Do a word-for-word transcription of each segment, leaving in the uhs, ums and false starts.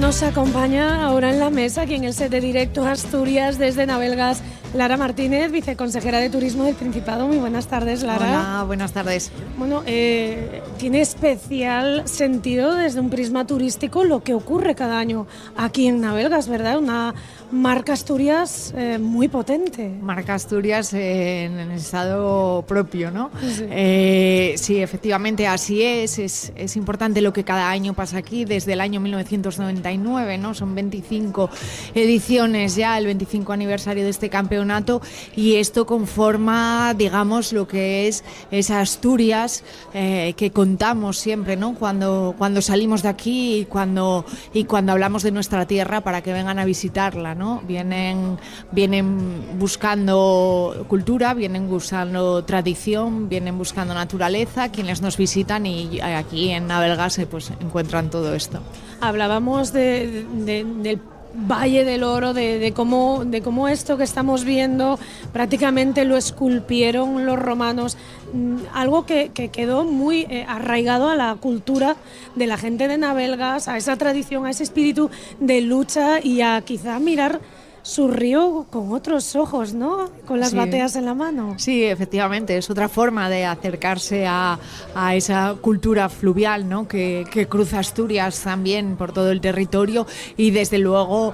Nos acompaña ahora en la mesa, aquí en el set de Directo Asturias, desde Navelgas, Lara Martínez, viceconsejera de Turismo del Principado. Muy buenas tardes, Lara. Hola, buenas tardes. Bueno, eh, tiene especial sentido desde un prisma turístico lo que ocurre cada año aquí en Navelgas, ¿verdad? Una marca Asturias eh, muy potente. Marca Asturias eh, en el estado propio, ¿no? Sí. Eh, sí, efectivamente, así es. es. Es importante lo que cada año pasa aquí, desde el año mil novecientos noventa y nueve, ¿no? Son veinticinco ediciones ya, el veinticinco aniversario de este campeonato, y esto conforma, digamos, lo que es esa Asturias eh, que contamos siempre, ¿no? Cuando, cuando salimos de aquí y cuando, y cuando hablamos de nuestra tierra para que vengan a visitarla, ¿no? Vienen, vienen buscando cultura, vienen buscando tradición, vienen buscando naturaleza, quienes nos visitan, y aquí en Navelgas pues encuentran todo esto. Hablábamos de, de, del Valle del Oro, de, de, cómo, de cómo esto que estamos viendo prácticamente lo esculpieron los romanos, algo que, que quedó muy eh, arraigado a la cultura de la gente de Navelgas, a esa tradición, a ese espíritu de lucha y a quizá mirar su río con otros ojos, ¿no? Con las sí. bateas en la mano. Sí, efectivamente, es otra forma de acercarse a, a esa cultura fluvial, ¿no? Que, que cruza Asturias también por todo el territorio, y desde luego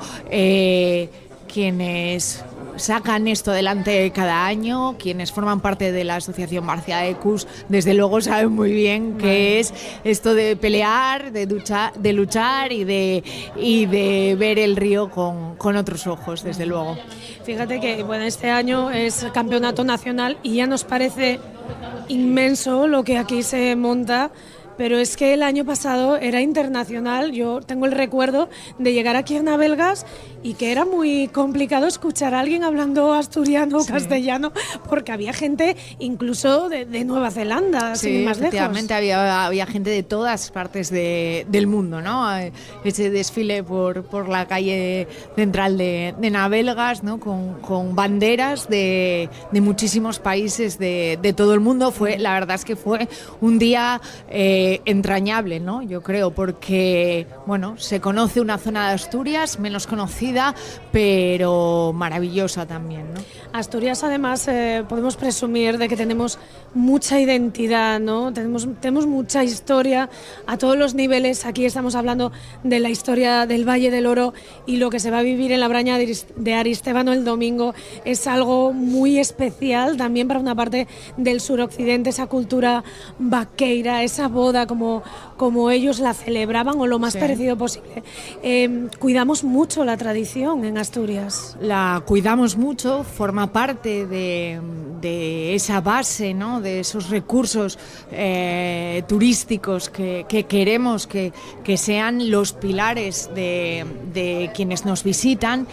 eh, quienes sacan esto adelante cada año, quienes forman parte de la asociación Marcia Ecus, desde luego saben muy bien qué es esto de pelear, de luchar, de luchar y de y de ver el río con, con otros ojos, desde luego. Fíjate que bueno, este año es campeonato nacional y ya nos parece inmenso lo que aquí se monta. Pero es que el año pasado era internacional. Yo tengo el recuerdo de llegar aquí a Navelgas y que era muy complicado escuchar a alguien hablando asturiano o sí. castellano, porque había gente incluso de, de Nueva Zelanda, sí, sin ir más efectivamente lejos. Había, había gente de todas partes de, del mundo, ¿no? Ese desfile por, por la calle central de, de Navelgas, ¿no? Con, con banderas de, de muchísimos países de, de todo el mundo. Fue, la verdad es que fue un día eh, entrañable, ¿no? Yo creo, porque bueno, se conoce una zona de Asturias menos conocida, pero maravillosa también, ¿no? Asturias, además, eh, podemos presumir de que tenemos mucha identidad, ¿no? Tenemos, tenemos mucha historia a todos los niveles. Aquí estamos hablando de la historia del Valle del Oro, y lo que se va a vivir en la Braña de Aristévano el domingo es algo muy especial también para una parte del suroccidente, esa cultura vaqueira, esa boda como, como ellos la celebraban, o lo más sí. parecido posible. Eh, cuidamos mucho la tradición en Asturias. La cuidamos mucho, forma parte de, de esa base, ¿no? De esos recursos eh, turísticos que, que queremos que, que sean los pilares de, de quienes nos visitan.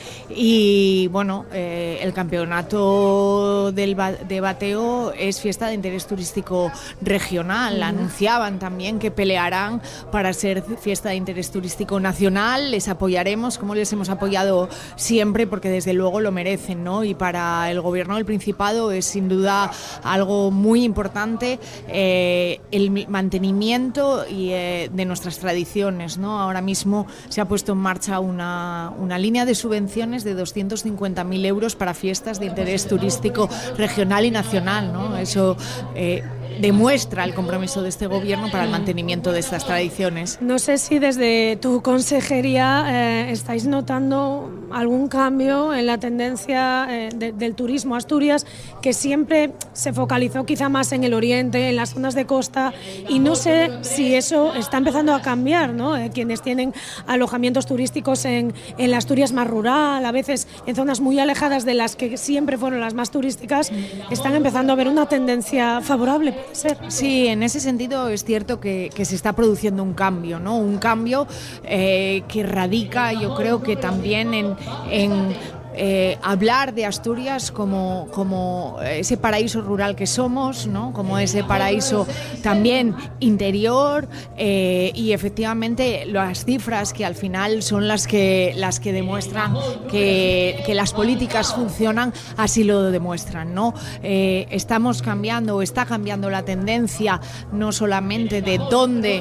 Y bueno, eh, el campeonato del ba- de bateo es fiesta de interés turístico regional. Uh-huh. Anunciaban también que pelearán para ser fiesta de interés turístico nacional. Les apoyaremos, como les hemos apoyado siempre, porque desde luego lo merecen, ¿no? Y para el gobierno del Principado es sin duda algo muy importante eh, el mantenimiento y, eh, de nuestras tradiciones, ¿no? Ahora mismo se ha puesto en marcha una, una línea de subvenciones de doscientos cincuenta mil euros para fiestas de interés turístico regional y nacional, ¿no? Eso eh, demuestra el compromiso de este gobierno para el mantenimiento de estas tradiciones. No sé si desde tu consejería eh, estáis notando algún cambio en la tendencia eh, de, del turismo. Asturias, que siempre se focalizó quizá más en el oriente, en las zonas de costa, y no sé si eso está empezando a cambiar, ¿no? Eh, quienes tienen alojamientos turísticos en, en la Asturias más rural, a veces en zonas muy alejadas de las que siempre fueron las más turísticas, están empezando a ver una tendencia favorable. Ser. Sí, en ese sentido es cierto que, que se está produciendo un cambio, ¿no? Un cambio eh, que radica, yo creo que también en, en eh, hablar de Asturias como, como ese paraíso rural que somos, ¿no? Como ese paraíso también interior, eh, y efectivamente las cifras que al final son las que, las que demuestran que, que las políticas funcionan, así lo demuestran, ¿no? Eh, estamos cambiando, o está cambiando la tendencia no solamente de dónde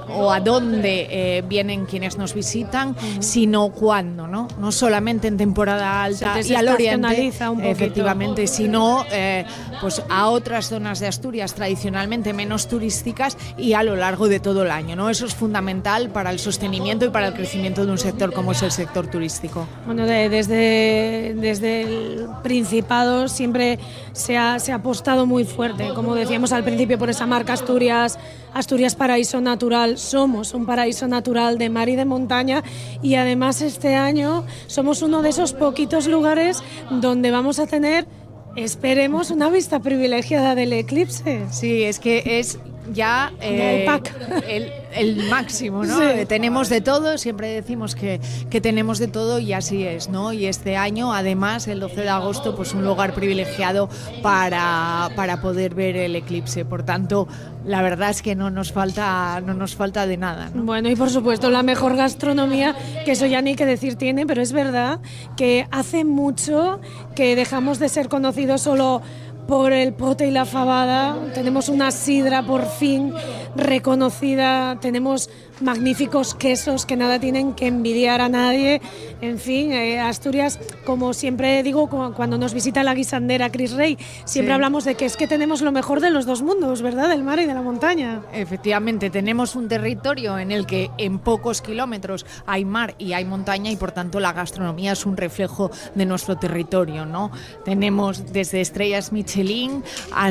o a dónde eh, vienen quienes nos visitan, uh-huh. sino cuándo, ¿no? No solamente en temporada alta y al oriente, un efectivamente, sino eh, pues a otras zonas de Asturias tradicionalmente menos turísticas y a lo largo de todo el año, ¿no? Eso es fundamental para el sostenimiento y para el crecimiento de un sector como es el sector turístico. Bueno, de, desde, desde el Principado siempre se ha, se ha apostado muy fuerte, como decíamos al principio, por esa marca Asturias, Asturias Paraíso Natural. Somos un paraíso natural de mar y de montaña, y además este año somos uno de esos poquitos lugares donde vamos a tener, esperemos, una vista privilegiada del eclipse. Sí, es que es ya eh, el pack. El, el máximo, ¿no? Sí. Tenemos de todo, siempre decimos que, que tenemos de todo, y así es, ¿no? Y este año, además, el doce de agosto, pues un lugar privilegiado para, para poder ver el eclipse. Por tanto, la verdad es que no nos falta, no nos falta de nada, ¿no? Bueno, y por supuesto la mejor gastronomía, que eso ya ni que decir tiene, pero es verdad que hace mucho que dejamos de ser conocidos solo por el pote y la fabada. Tenemos una sidra por fin reconocida, tenemos magníficos quesos que nada tienen que envidiar a nadie. En fin, eh, Asturias, como siempre digo cuando nos visita la guisandera Cris Rey, siempre sí. hablamos de que es que tenemos lo mejor de los dos mundos, ¿verdad? Del mar y de la montaña. Efectivamente, tenemos un territorio en el que en pocos kilómetros hay mar y hay montaña, y por tanto la gastronomía es un reflejo de nuestro territorio, ¿no? Tenemos desde estrellas Michelin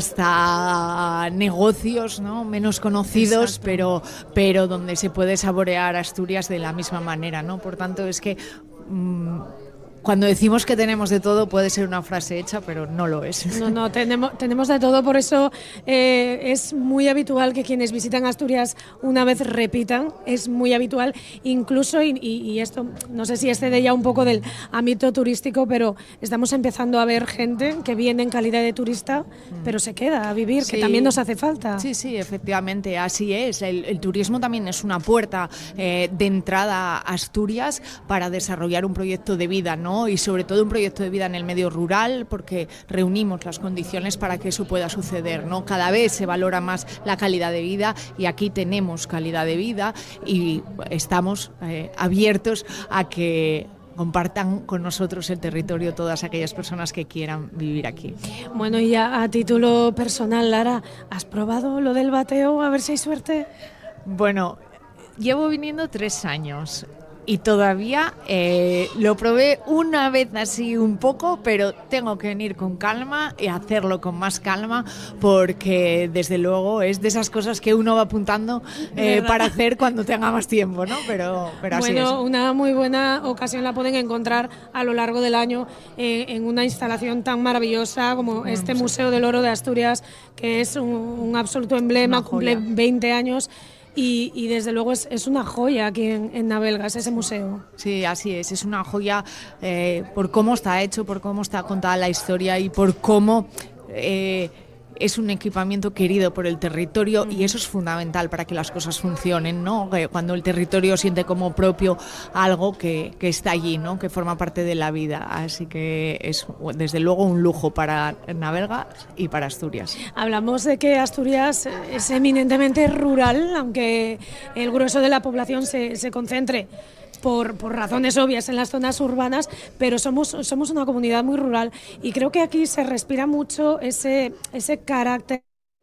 hasta negocios, ¿no?, menos conocidos, pero, pero donde se puede saborear Asturias de la misma manera, ¿no? Por tanto, es que mmm, cuando decimos que tenemos de todo puede ser una frase hecha, pero no lo es. No, no, tenemos, tenemos de todo, por eso eh, es muy habitual que quienes visitan Asturias una vez repitan, es muy habitual, incluso, y, y, y esto no sé si excede ya un poco del ámbito turístico, pero estamos empezando a ver gente que viene en calidad de turista, mm. pero se queda a vivir, sí. que también nos hace falta. Sí, sí, efectivamente, así es. El, el turismo también es una puerta eh, de entrada a Asturias para desarrollar un proyecto de vida, ¿no? Y sobre todo un proyecto de vida en el medio rural, porque reunimos las condiciones para que eso pueda suceder, ¿no? Cada vez se valora más la calidad de vida, y aquí tenemos calidad de vida y estamos eh, abiertos a que compartan con nosotros el territorio todas aquellas personas que quieran vivir aquí. Bueno, y a, a título personal, Lara, ¿has probado lo del bateo? A ver si hay suerte. Bueno, llevo viniendo tres años. Y todavía eh, lo probé una vez así un poco, pero tengo que venir con calma y hacerlo con más calma, porque desde luego es de esas cosas que uno va apuntando eh, para hacer cuando tenga más tiempo, ¿no? Pero, pero así bueno, es. Una muy buena ocasión la pueden encontrar a lo largo del año eh, en una instalación tan maravillosa como bueno, este sí. Museo del Oro de Asturias, que es un, un absoluto emblema, cumple veinte años. Y, y desde luego es, es una joya aquí en, en Navelgas, ese museo. Sí, así es, es una joya eh, por cómo está hecho, por cómo está contada la historia y por cómo eh, es un equipamiento querido por el territorio, y eso es fundamental para que las cosas funcionen, ¿no? Cuando el territorio siente como propio algo que, que está allí, ¿no? Que forma parte de la vida. Así que es desde luego un lujo para Navelgas y para Asturias. Hablamos de que Asturias es eminentemente rural, aunque el grueso de la población se, se concentre Por, por razones obvias en las zonas urbanas, pero somos, somos una comunidad muy rural, y creo que aquí se respira mucho ese, ese carácter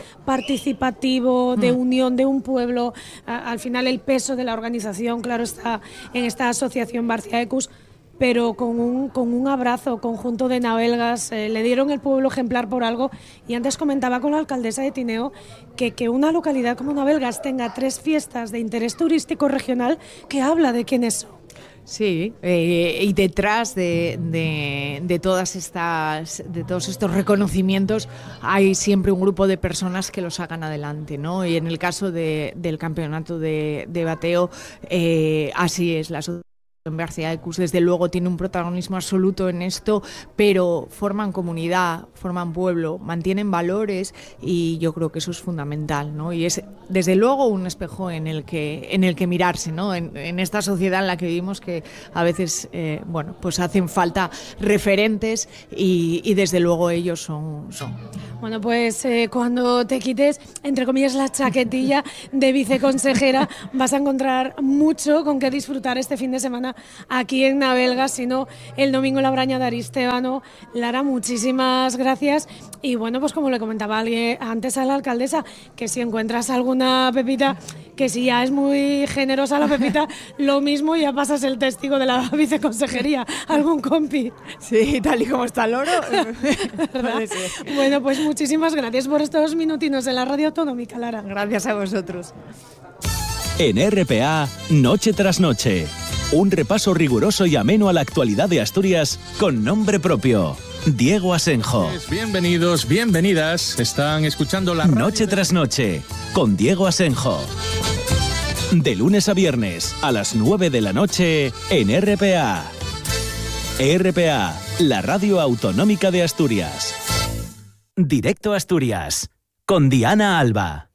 participativo, de mm. unión de un pueblo. A, al final el peso de la organización, claro, está en esta asociación Barciaecus, pero con un, con un abrazo conjunto de Navelgas. Eh, le dieron el pueblo ejemplar por algo, y antes comentaba con la alcaldesa de Tineo que, que una localidad como Navelgas tenga tres fiestas de interés turístico regional, que habla de quiénes son. Sí, eh, y detrás de, de, de todas estas, de todos estos reconocimientos hay siempre un grupo de personas que los sacan adelante, ¿no? Y en el caso de, del campeonato de, de bateo, eh, así es, la asociación En Barciaecus, desde luego, tiene un protagonismo absoluto en esto, pero forman comunidad, forman pueblo, mantienen valores y yo creo que eso es fundamental, ¿no? Y es, desde luego, un espejo en el que, en el que mirarse, ¿no? En, en esta sociedad en la que vivimos, que a veces, eh, bueno, pues hacen falta referentes y, y desde luego ellos son... son. Bueno, pues eh, cuando te quites, entre comillas, la chaquetilla de viceconsejera, vas a encontrar mucho con qué disfrutar este fin de semana aquí en Navelga, sino el domingo en la Braña de Aristévano. Lara, muchísimas gracias. Y bueno, pues como le comentaba alguien antes a la alcaldesa, que si encuentras alguna pepita, que si ya es muy generosa la pepita, lo mismo ya pasas el testigo de la viceconsejería, algún compi. Sí, tal y como está el oro. ¿Verdad? Bueno, pues muchísimas gracias por estos minutinos en la Radio Autonómica, Lara. Gracias a vosotros. En R P A, Noche tras Noche, un repaso riguroso y ameno a la actualidad de Asturias con nombre propio. Diego Asenjo. Bienvenidos, bienvenidas. Están escuchando la radio Noche tras Noche con Diego Asenjo. De lunes a viernes a las nueve de la noche en R P A. R P A, la radio autonómica de Asturias. Directo a Asturias con Diana Alba.